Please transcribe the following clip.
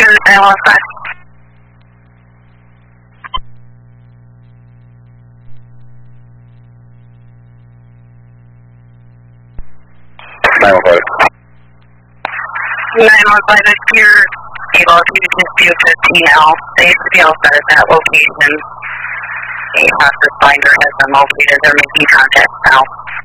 Secure 915. 915, if you're able to dispute 15L, they should be all set at that location. A hospice finder has been located. They're making contact now.